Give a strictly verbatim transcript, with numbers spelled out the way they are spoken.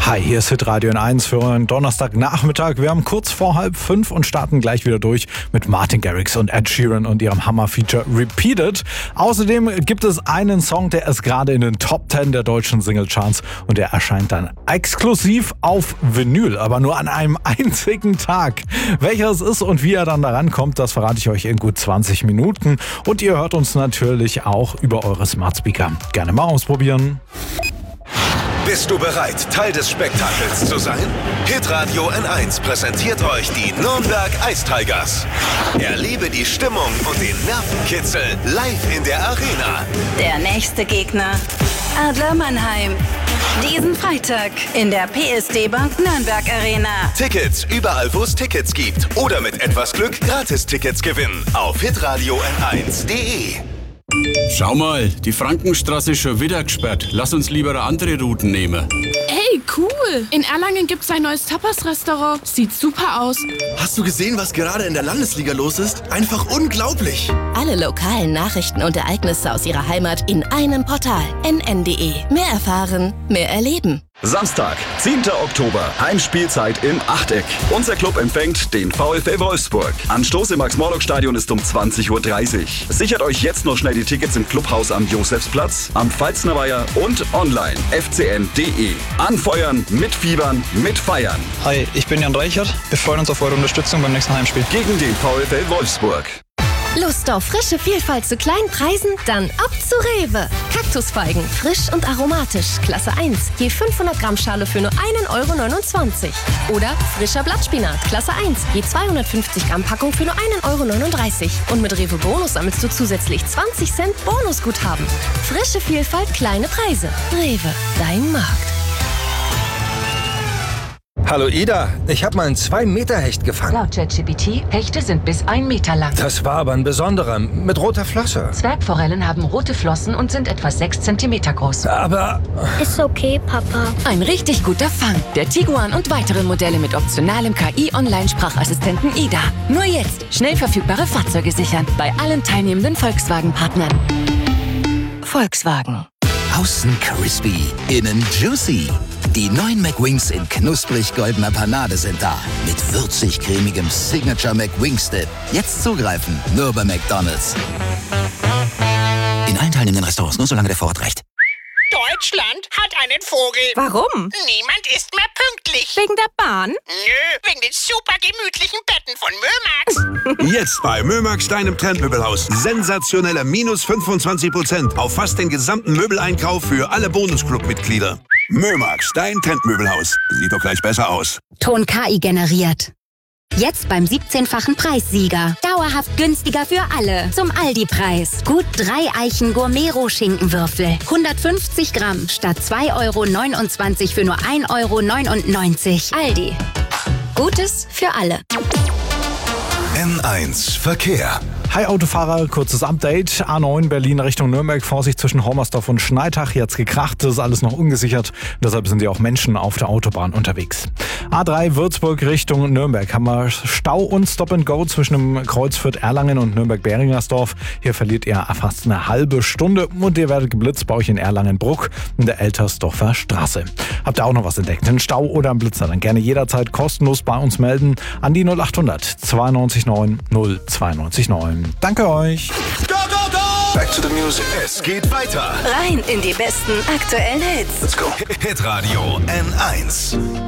Hi, hier ist Hitradio N eins für einen Donnerstagnachmittag. Wir haben kurz vor halb fünf und starten gleich wieder durch mit Martin Garrix und Ed Sheeran und ihrem Hammer-Feature Repeated. Außerdem gibt es einen Song, der ist gerade in den Top zehn der deutschen Singlecharts und der erscheint dann exklusiv auf Vinyl, aber nur an einem einzigen Tag. Welcher es ist und wie er dann daran kommt, das verrate ich euch in gut zwanzig Minuten. Und ihr hört uns natürlich auch über eure Smart Speaker. Gerne mal ausprobieren. Bist du bereit, Teil des Spektakels zu sein? Hitradio N eins präsentiert euch die Nürnberg Ice Tigers. Erlebe die Stimmung und den Nervenkitzel live in der Arena. Der nächste Gegner, Adler Mannheim. Diesen Freitag in der P S D Bank Nürnberg Arena. Tickets überall, wo es Tickets gibt. Oder mit etwas Glück Gratis-Tickets gewinnen auf hitradio n eins punkt de. Schau mal, die Frankenstraße ist schon wieder gesperrt. Lass uns lieber eine andere Route nehmen. Ey, cool! In Erlangen gibt's ein neues Tapas-Restaurant. Sieht super aus. Hast du gesehen, was gerade in der Landesliga los ist? Einfach unglaublich! Alle lokalen Nachrichten und Ereignisse aus ihrer Heimat in einem Portal. n n punkt de. Mehr erfahren, mehr erleben. Samstag, zehnten Oktober, Heimspielzeit im Achteck. Unser Club empfängt den VfL Wolfsburg. Anstoß im Max-Morlock-Stadion ist um zwanzig Uhr dreißig. Sichert euch jetzt noch schnell die Tickets im Clubhaus am Josefsplatz, am Pfalznerweiher und online f c n punkt de. Anfeuern, mitfiebern, mitfeiern. Hi, ich bin Jan Reichert. Wir freuen uns auf eure Unterstützung beim nächsten Heimspiel. Gegen den VfL Wolfsburg. Lust auf frische Vielfalt zu kleinen Preisen? Dann ab zu Rewe. Kaktusfeigen, frisch und aromatisch, Klasse eins, je fünfhundert Gramm Schale für nur einen Euro neunundzwanzig. Oder frischer Blattspinat, Klasse eins, je zweihundertfünfzig Gramm Packung für nur einen Euro neununddreißig. Und mit Rewe Bonus sammelst du zusätzlich zwanzig Cent Bonusguthaben. Frische Vielfalt, kleine Preise. Rewe, dein Markt. Hallo Ida, ich habe mal einen zwei Meter Hecht gefangen. Laut ChatGPT, Hechte sind bis ein Meter lang. Das war aber ein besonderer, mit roter Flosse. Zwergforellen haben rote Flossen und sind etwa sechs Zentimeter groß. Aber... Ist okay, Papa. Ein richtig guter Fang. Der Tiguan und weitere Modelle mit optionalem K I-Online-Sprachassistenten Ida. Nur jetzt schnell verfügbare Fahrzeuge sichern. Bei allen teilnehmenden Volkswagen-Partnern. Volkswagen. Außen crispy, innen juicy. Die neuen McWings in knusprig goldener Panade sind da. Mit würzig-cremigem Signature McWings-Dip. Jetzt zugreifen, nur bei McDonald's. In allen teilnehmenden Restaurants, nur solange der Vorrat reicht. Deutschland hat einen Vogel. Warum? Niemand ist mehr pünktlich. Wegen der Bahn? Nö, wegen den super gemütlichen Betten von Mömax. Jetzt bei Mömax, deinem Trendmöbelhaus. Sensationelle minus fünfundzwanzig Prozent auf fast den gesamten Möbeleinkauf für alle Bonusclub-Mitglieder. Mömax, dein Trendmöbelhaus. Sieht doch gleich besser aus. Ton K I generiert. Jetzt beim siebzehnfachen Preissieger. Dauerhaft günstiger für alle. Zum Aldi-Preis. Gut drei Eichen Gourmet-Rohschinkenwürfel. hundertfünfzig Gramm statt zwei Euro neunundzwanzig für nur ein Euro neunundneunzig. Aldi. Gutes für alle. N eins Verkehr. Hi Autofahrer, kurzes Update. A neun Berlin Richtung Nürnberg, Vorsicht zwischen Hormersdorf und Schneitach. Jetzt gekracht, das ist alles noch ungesichert. Deshalb sind ja auch Menschen auf der Autobahn unterwegs. A drei Würzburg Richtung Nürnberg haben wir Stau und Stop and Go zwischen dem Kreuz Fürth-Erlangen und Nürnberg-Beringersdorf. Hier verliert ihr fast eine halbe Stunde und ihr werdet geblitzt bei euch in Erlangen-Bruck in der Eltersdorfer Straße. Habt ihr auch noch was entdeckt? Einen Stau oder einen Blitzer? Dann gerne jederzeit kostenlos bei uns melden an die null achthundert zweiundneunzig neun null zweiundneunzig neun. Danke euch. Go, go, go! Back to the music. Es geht weiter. Rein in die besten aktuellen Hits. Let's go. Hitradio N eins.